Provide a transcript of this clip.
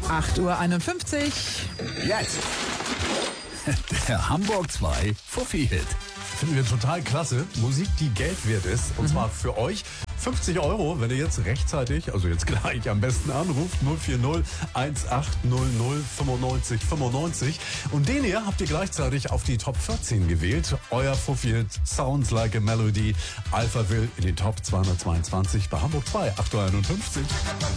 8:51 Uhr. Jetzt. Der Hamburg 2 Fuffi-Hit. Finden wir total klasse. Musik, die Geld wert ist. Und zwar für euch 50 €, wenn ihr jetzt rechtzeitig, also jetzt gleich am besten anruft, 040 1800 95 95. Und den hier habt ihr gleichzeitig auf die Top 14 gewählt. Euer Fuffi-Hit Sounds Like a Melody. Alphaville in den Top 222 bei Hamburg 2, 8:51 Uhr.